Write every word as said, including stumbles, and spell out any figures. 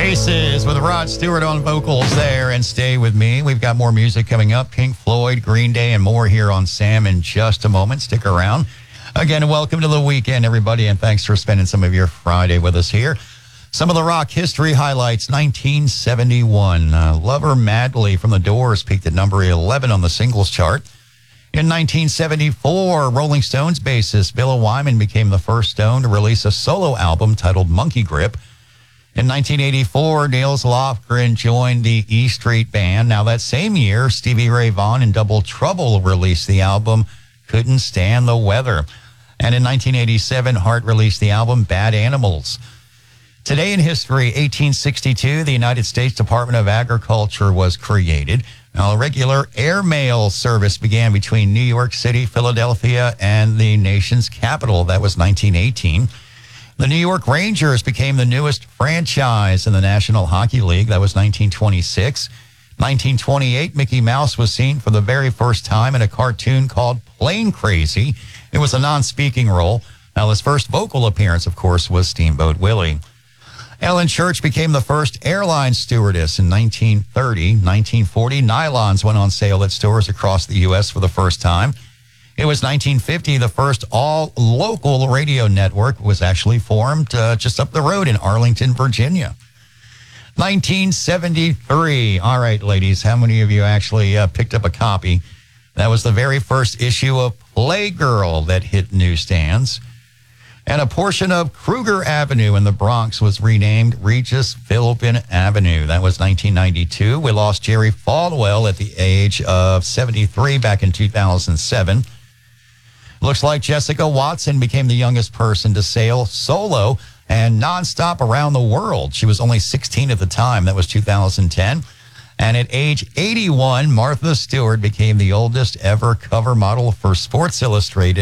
Oasis with Rod Stewart on vocals there, and Stay With Me. We've got more music coming up. Pink Floyd, Green Day, and more here on Sam in just a moment. Stick around. Again, welcome to the weekend, everybody, and thanks for spending some of your Friday with us here. Some of the rock history highlights. nineteen seventy-one, uh, Lover Madly from The Doors peaked at number eleven on the singles chart. In nineteen seventy-four, Rolling Stones bassist Bill Wyman became the first Stone to release a solo album titled Monkey Grip. In nineteen eighty-four, Nils Lofgren joined the E Street Band. Now, that same year, Stevie Ray Vaughan and Double Trouble released the album Couldn't Stand the Weather. And in nineteen eighty-seven, Heart released the album Bad Animals. Today in history, eighteen sixty-two, the United States Department of Agriculture was created. Now, a regular airmail service began between New York City, Philadelphia, and the nation's capital. That was nineteen eighteen. The New York Rangers became the newest franchise in the National Hockey League. That was nineteen twenty-six. nineteen twenty-eight, Mickey Mouse was seen for the very first time in a cartoon called Plane Crazy. It was a non-speaking role. Now, his first vocal appearance, of course, was Steamboat Willie. Ellen Church became the first airline stewardess in nineteen thirty. nineteen forty, nylons went on sale at stores across the U S for the first time. It was nineteen fifty, the first all-local radio network was actually formed uh, just up the road in Arlington, Virginia. nineteen seventy-three. All right, ladies, how many of you actually uh, picked up a copy? That was the very first issue of Playgirl that hit newsstands. And a portion of Kruger Avenue in the Bronx was renamed Regis Philbin Avenue. That was nineteen ninety-two. We lost Jerry Falwell at the age of seventy-three back in two thousand seven. Looks like Jessica Watson became the youngest person to sail solo and nonstop around the world. She was only sixteen at the time. That was two thousand ten. And at age eighty-one, Martha Stewart became the oldest ever cover model for Sports Illustrated.